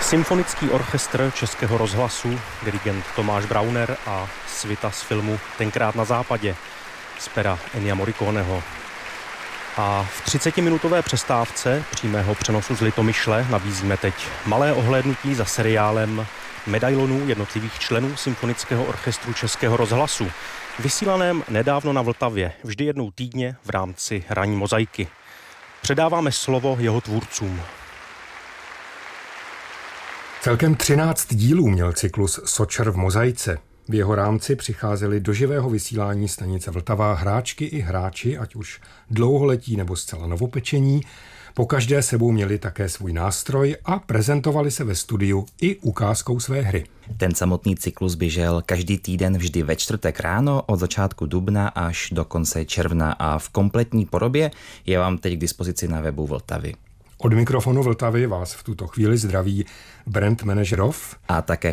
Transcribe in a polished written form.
Symfonický orchestr Českého rozhlasu, dirigent Tomáš Brauner a svita z filmu Tenkrát na západě z pera Ennia Morriconeho. A v 30-minutové přestávce přímého přenosu z Litomyšle nabízíme teď malé ohlédnutí za seriálem medailonů jednotlivých členů Symfonického orchestru Českého rozhlasu, vysílaném nedávno na Vltavě, vždy jednou týdně v rámci ranní mozaiky. Předáváme slovo jeho tvůrcům. Celkem 13 dílů měl cyklus Sočer v mozaice. V jeho rámci přicházeli do živého vysílání stanice Vltava hráčky i hráči, ať už dlouholetí nebo zcela novopečení. Pokaždé sebou měli také svůj nástroj a prezentovali se ve studiu i ukázkou své hry. Ten samotný cyklus běžel každý týden vždy ve čtvrtek ráno od začátku dubna až do konce června a v kompletní podobě je vám teď k dispozici na webu Vltavy. Od mikrofonu Vltavy vás v tuto chvíli zdraví brand manažerov a také